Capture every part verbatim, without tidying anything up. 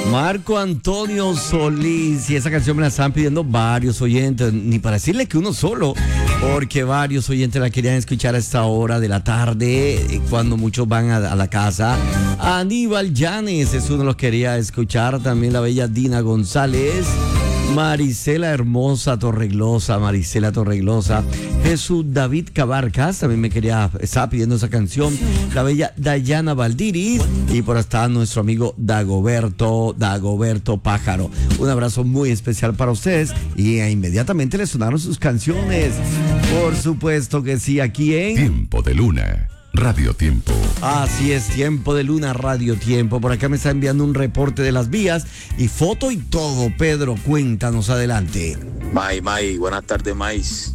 Marco Antonio Solís, y esa canción me la están pidiendo varios oyentes, ni para decirle que uno solo, porque varios oyentes la querían escuchar a esta hora de la tarde, cuando muchos van a, a la casa. Aníbal Llanes es uno de los que quería escuchar, también la bella Dina González, Marisela Hermosa Torreglosa, Marisela Torreglosa, Jesús David Cabarcas también me quería, estaba pidiendo esa canción, la bella Dayana Valdiris, y por hasta nuestro amigo Dagoberto, Dagoberto Pájaro. Un abrazo muy especial para ustedes, y eh, inmediatamente les sonaron sus canciones. Por supuesto que sí, aquí en Tiempo de Luna, Radio Tiempo. Así es, Tiempo de Luna, Radio Tiempo. Por acá me está enviando un reporte de las vías y foto y todo. Pedro, cuéntanos, adelante. May, May, buenas tardes, Mais.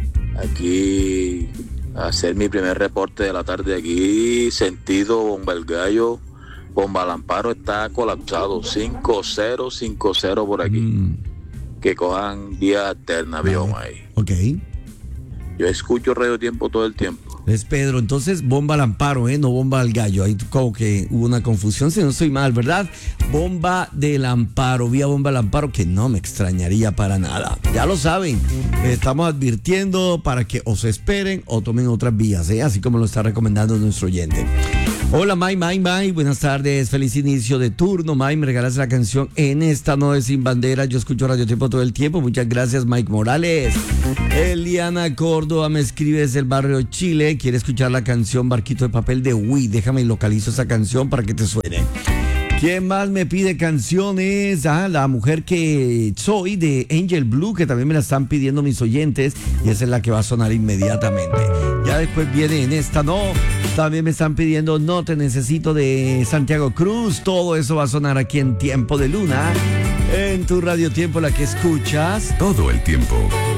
Aquí a hacer mi primer reporte de la tarde. Aquí, sentido Bomba el Gallo, Bomba al Amparo está colapsado. cinco cero, cinco cero por aquí. Mm. Que cojan vía alterna, vio, May. Ok. Yo escucho Radio Tiempo todo el tiempo. Es Pedro, entonces Bomba al Amparo, ¿eh? No Bomba al Gallo. Ahí como que hubo una confusión, si no estoy mal, ¿verdad? Bomba del Amparo, vía Bomba al Amparo, que no me extrañaría para nada. Ya lo saben, estamos advirtiendo para que o se esperen o tomen otras vías, ¿eh? Así como lo está recomendando nuestro oyente. Hola, May, May, May, buenas tardes, feliz inicio de turno. May, me regalas la canción En esta noche sin bandera. Yo escucho Radio Tiempo todo el tiempo. Muchas gracias, Mike Morales. Eliana Córdoba me escribe desde el barrio Chile, quiere escuchar la canción Barquito de Papel de Wii. Déjame localizo esa canción para que te suene. ¿Quién más me pide canciones? Ah, la mujer que soy de Angel Blue, que también me la están pidiendo mis oyentes, y esa es la que va a sonar inmediatamente. Ya después viene En esta no, también me están pidiendo No te necesito de Santiago Cruz. Todo eso va a sonar aquí en Tiempo de Luna, en tu Radio Tiempo, la que escuchas todo el tiempo.